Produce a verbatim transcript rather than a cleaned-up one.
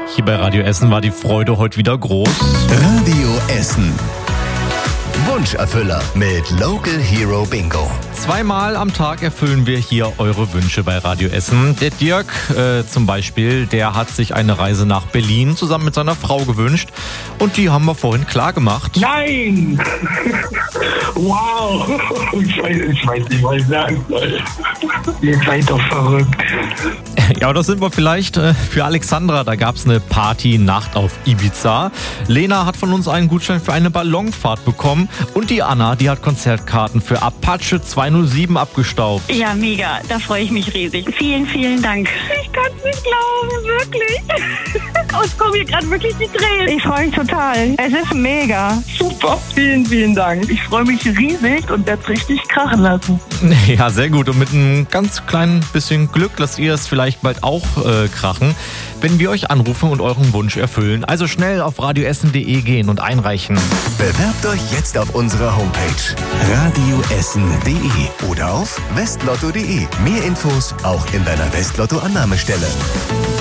Hier bei Radio Essen war die Freude heute wieder groß. Radio Essen. Wunscherfüller mit Local Hero Bingo. Zweimal am Tag erfüllen wir hier eure Wünsche bei Radio Essen. Der Dirk äh, zum Beispiel, der hat sich eine Reise nach Berlin zusammen mit seiner Frau gewünscht. Und die haben wir vorhin klar gemacht. Nein! Wow! Ich weiß, ich weiß nicht, was ich sagen soll. Ihr seid doch verrückt. Ja, das sind wir vielleicht. Äh, für Alexandra, da gab es eine Party-Nacht auf Ibiza. Lena hat von uns einen Gutschein für eine Ballonfahrt bekommen. Und die Anna, die hat Konzertkarten für Apache zweihundertsieben abgestaubt. Ja, mega. Da freue ich mich riesig. Vielen, vielen Dank. Ich kann es nicht glauben, wirklich. Uns kommen hier gerade wirklich die Tränen. Ich freue mich total. Es ist mega. Super, vielen, vielen Dank. Ich freue mich riesig und werde es richtig krachen lassen. Ja, sehr gut. Und mit einem ganz kleinen bisschen Glück lasst ihr es vielleicht bald auch äh, krachen, wenn wir euch anrufen und euren Wunsch erfüllen. Also schnell auf radioessen punkt de gehen und einreichen. Bewerbt euch jetzt auf unserer Homepage radioessen punkt de oder auf westlotto punkt de. Mehr Infos auch in deiner Westlotto-Annahmestelle.